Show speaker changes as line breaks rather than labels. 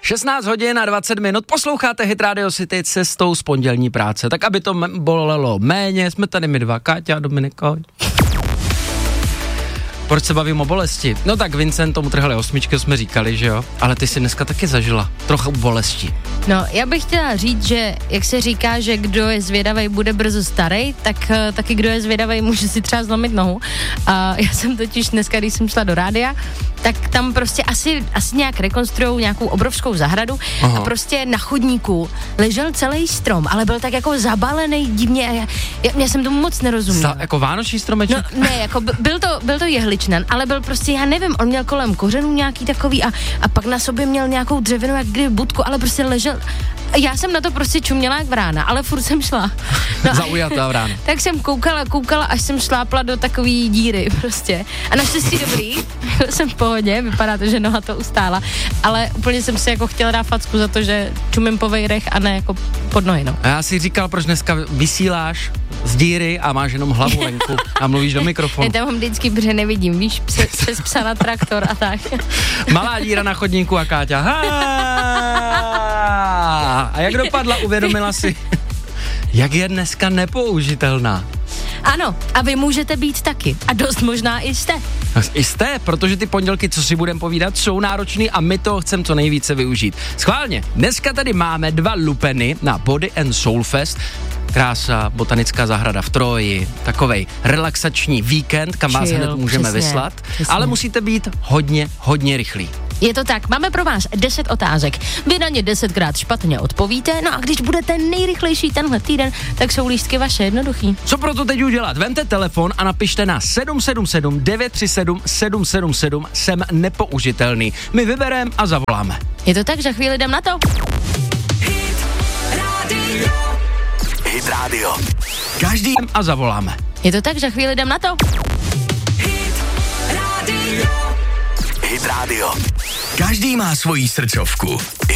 16 hodin a 20 minut, posloucháte Hit Radio City cestou z pondělní práce. Tak aby to bolelo méně, jsme tady my dva, Káťa a Dominika. Proč se bavím o bolesti? No tak Vincent tomu trhali 8, jsme říkali, že jo? Ale ty jsi dneska taky zažila trochu bolesti.
No, já bych chtěla říct, že jak se říká, že kdo je zvědavej, bude brzo starý, tak taky kdo je zvědavej, může si třeba zlomit nohu. A já jsem totiž dneska, když jsem šla do rádia, tak tam prostě asi nějak rekonstruujou nějakou obrovskou zahradu. Aha. A prostě na chodníku ležel celý strom, ale byl tak jako zabalený divně a já jsem tomu moc nerozuměla.
Jako vánoční stromeček?
No, ne, jako byl to jehličnan, ale byl prostě, já nevím, on měl kolem kořenů nějaký takový a pak na sobě měl nějakou dřevěnou jak kdy budku, ale prostě ležel. Já jsem na to prostě čuměla jak vrána, ale furt jsem šla. No,
zaujatá vrána.
Tak jsem koukala, až jsem šlápla do takový díry prostě. A naštěstí dobrý, jsem v pohodě, vypadá to, že noha to ustála, ale úplně jsem si jako chtěla dát facku za to, že čumím po vejrech a ne jako pod nohy, no.
A já si říkal, proč dneska vysíláš z díry a máš jenom hlavu venku a mluvíš do mikrofonu.
Já tam mám vždycky, protože nevidím, víš, přes psa na traktor a tak.
Malá díra na chodníku a Káťa. A jak dopadla, uvědomila si, jak je dneska nepoužitelná.
Ano, a vy můžete být taky. A dost možná i jste.
Jste, protože ty pondělky, co si budeme povídat, jsou náročný a my to chceme co nejvíce využít. Schválně, dneska tady máme 2 lupeny na Body and Soul Fest. Krása, botanická zahrada v Troji, takovej relaxační víkend, kam vás hned můžeme vyslat, ale musíte být hodně rychlí.
Je to tak, máme pro vás 10 otázek. Vy na ně 10krát špatně odpovíte, no a když budete nejrychlejší tenhle týden, tak jsou lístky vaše, jednoduchý.
Co proto teď udělat? Vemte telefon a napište na 777 937 777, jsem nepoužitelný. My vybereme a zavoláme.
Je to tak, že chvíli jdem na to.
Hit Radio. Každý a zavoláme.
Je to tak, že chvíli jdem na to.
Hit Radio. Každý má svoji srdcovku.